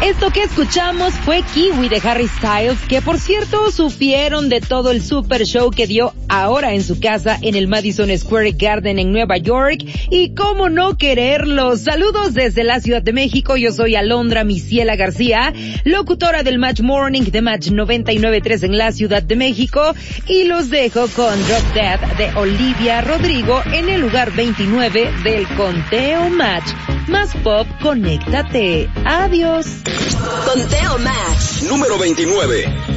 Esto que escuchamos fue Kiwi de Harry Styles, que por cierto supieron de todo el super show que dio ahora en su casa en el Madison Square Garden en Nueva York, y cómo no quererlos. Saludos desde la Ciudad de México, yo soy Alondra Misiela García, locutora del Match Morning de Match 99.3 en la Ciudad de México, y los dejo con Drop Dead de Olivia Rodrigo en el lugar 29 del conteo Match. Más pop, conéctate. Adiós. Conteo Match. Número 29.